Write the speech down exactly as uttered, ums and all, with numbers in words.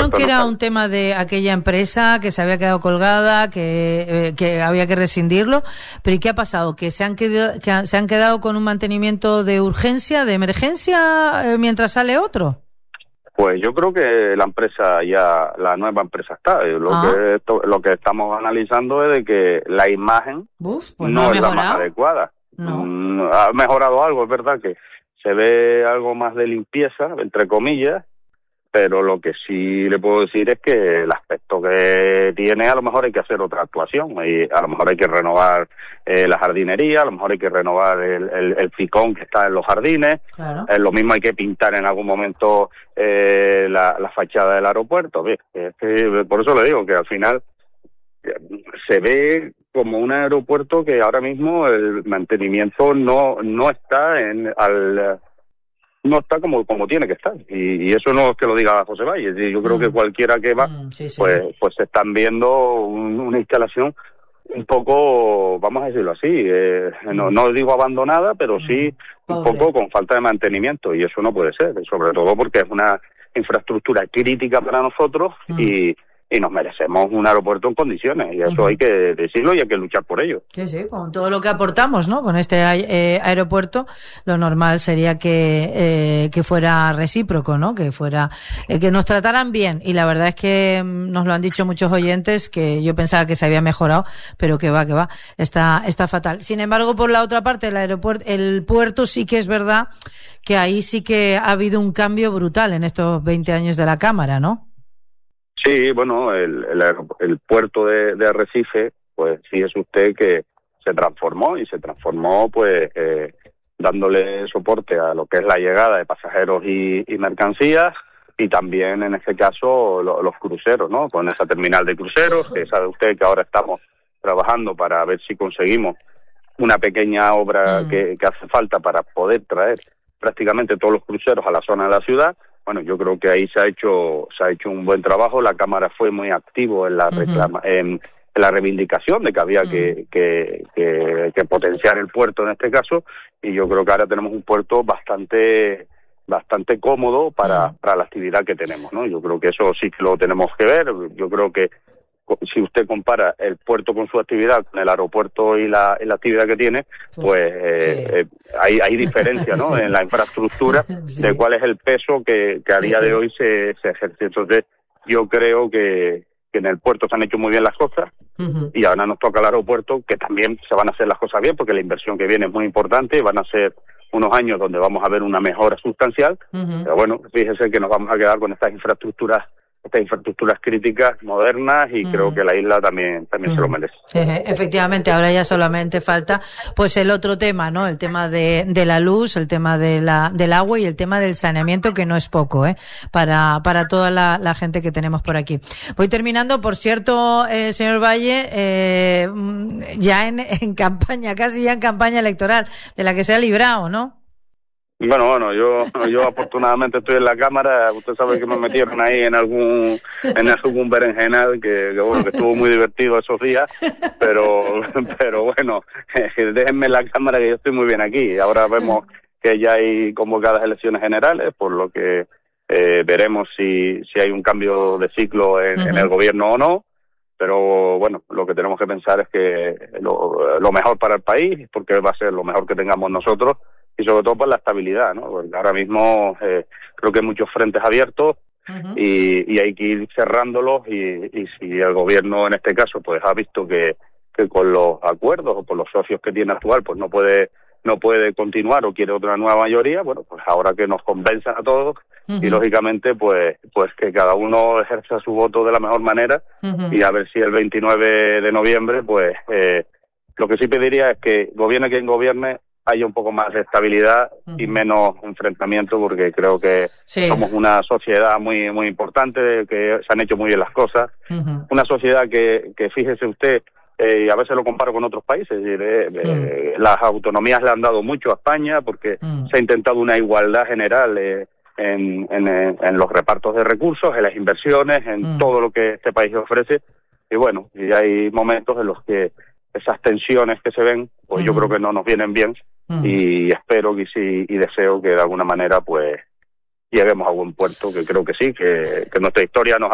dijeron que era un tema de aquella empresa que se había quedado colgada, que, eh, que había que rescindirlo, pero ¿y qué ha pasado? ¿Que se han quedado, que han, se han quedado con un mantenimiento de urgencia, de emergencia, eh, mientras sale otro? Pues yo creo que la empresa ya, la nueva empresa está. Lo, ah. que, lo que estamos analizando es de que la imagen Uf, pues no, no es la más adecuada. No. Mm, ha mejorado algo, es verdad que se ve algo más de limpieza, entre comillas, pero lo que sí le puedo decir es que el aspecto que tiene, a lo mejor hay que hacer otra actuación, y a lo mejor hay que renovar eh, la jardinería, a lo mejor hay que renovar el, el, el ficón que está en los jardines, claro. eh, lo mismo hay que pintar en algún momento eh, la, la fachada del aeropuerto. Bien, es que, por eso le digo que al final se ve como un aeropuerto que ahora mismo el mantenimiento no no está en al no está como como tiene que estar, y, y eso no es que lo diga José Valle. Yo creo mm. que cualquiera que va mm, sí, sí. pues pues se están viendo un, una instalación un poco, vamos a decirlo así, eh, no no digo abandonada, pero sí mm. un poco con falta de mantenimiento, y eso no puede ser, sobre todo porque es una infraestructura crítica para nosotros mm. y y nos merecemos un aeropuerto en condiciones, y eso uh-huh. hay que decirlo y hay que luchar por ello. Sí, sí, con todo lo que aportamos, ¿no? Con este eh, aeropuerto, lo normal sería que eh, que fuera recíproco, ¿no? Que fuera eh, que nos trataran bien, y la verdad es que nos lo han dicho muchos oyentes, que yo pensaba que se había mejorado, pero que va, que va, está está fatal. Sin embargo, por la otra parte, el aeropuerto, el puerto sí que es verdad que ahí sí que ha habido un cambio brutal en estos veinte años de la Cámara, ¿no? Sí, bueno, el, el, el puerto de, de Arrecife, pues fíjese usted que se transformó, y se transformó pues eh, dándole soporte a lo que es la llegada de pasajeros y, y mercancías, y también en este caso lo, los cruceros, ¿no? Con esa terminal de cruceros, que sabe usted que ahora estamos trabajando para ver si conseguimos una pequeña obra mm. que, que hace falta para poder traer prácticamente todos los cruceros a la zona de la ciudad. Bueno, yo creo que ahí se ha hecho se ha hecho un buen trabajo. La Cámara fue muy activo en la reclama, uh-huh. en, en la reivindicación de que había uh-huh. que, que, que, que potenciar el puerto en este caso, y yo creo que ahora tenemos un puerto bastante bastante cómodo para, uh-huh. para la actividad que tenemos, ¿no? Yo creo que eso sí que lo tenemos que ver. Yo creo que si usted compara el puerto con su actividad, con el aeropuerto y la, y la actividad que tiene, pues eh, sí. eh, hay, hay diferencia, ¿no? Sí. En la infraestructura sí. de cuál es el peso que, que a día sí, sí. de hoy se, se ejerce. Entonces, yo creo que, que en el puerto se han hecho muy bien las cosas, uh-huh. y ahora nos toca el aeropuerto, que también se van a hacer las cosas bien, porque la inversión que viene es muy importante, y van a ser unos años donde vamos a ver una mejora sustancial, uh-huh. pero bueno, fíjese que nos vamos a quedar con estas infraestructuras estas infraestructuras críticas modernas, y mm. creo que la isla también también mm. se lo merece. Efectivamente, ahora ya solamente falta pues el otro tema, ¿no? El tema de, de la luz, el tema de la del agua y el tema del saneamiento, que no es poco, ¿eh? Para para toda la, la gente que tenemos por aquí. Voy terminando, por cierto, eh, señor Valle, eh, ya en, en campaña, casi ya en campaña electoral, de la que se ha librado, ¿no? Bueno, bueno, yo yo afortunadamente estoy en la Cámara. Usted sabe que me metieron ahí en algún en algún berenjenal que, que bueno, que estuvo muy divertido esos días, pero pero bueno, déjenme en la Cámara, que yo estoy muy bien aquí. Ahora vemos que ya hay convocadas elecciones generales, por lo que eh, veremos si si hay un cambio de ciclo en, uh-huh. en el gobierno o no. Pero bueno, lo que tenemos que pensar es que lo, lo mejor para el país, porque va a ser lo mejor que tengamos nosotros, y sobre todo por la estabilidad, ¿no? Porque ahora mismo eh, creo que hay muchos frentes abiertos, uh-huh. y, y hay que ir cerrándolos, y, y si el gobierno en este caso pues ha visto que, que con los acuerdos o con los socios que tiene actual pues no puede no puede continuar o quiere otra nueva mayoría, bueno, pues ahora que nos convenzan a todos, uh-huh. y lógicamente pues pues que cada uno ejerza su voto de la mejor manera, uh-huh. y a ver si el veintinueve de noviembre pues eh, lo que sí pediría es que gobierne quien gobierne, haya un poco más de estabilidad uh-huh. y menos enfrentamiento, porque creo que sí. somos una sociedad muy muy importante, que se han hecho muy bien las cosas, uh-huh. una sociedad que, que fíjese usted, eh, y a veces lo comparo con otros países, es decir, eh, uh-huh. eh, las autonomías le han dado mucho a España, porque uh-huh. se ha intentado una igualdad general eh, en, en, en los repartos de recursos, en las inversiones, en uh-huh. todo lo que este país ofrece, y bueno, y hay momentos en los que esas tensiones que se ven, pues uh-huh. yo creo que no nos vienen bien, uh-huh. y espero que sí, y deseo que de alguna manera pues lleguemos a buen puerto, que creo que sí, que, que nuestra historia nos